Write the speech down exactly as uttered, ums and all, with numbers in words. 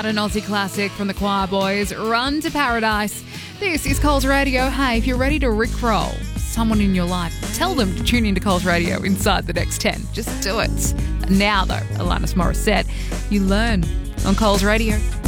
An Aussie classic from the Choir Boys, Run to Paradise. This is Coles Radio. Hey, if you're ready to rickroll someone in your life, tell them to tune into Coles Radio inside the next ten. Just do it. Now, though, Alanis Morissette, you learn on Coles Radio.